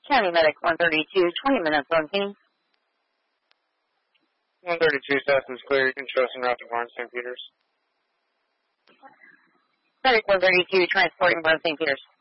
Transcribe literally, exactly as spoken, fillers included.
County Medic one thirty-two, twenty minutes on scene. one thirty-two, South is clear. You can show us en route to Barnes Saint Peters. Medic one thirty-two, transporting Barnes Saint Peters.